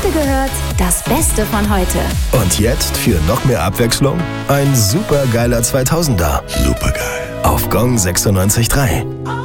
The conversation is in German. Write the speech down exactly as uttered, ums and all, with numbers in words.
gerade gehört, das Beste von heute. Und jetzt für noch mehr Abwechslung ein supergeiler zweitausender. Supergeil. Auf Gong sechsundneunzig Komma drei.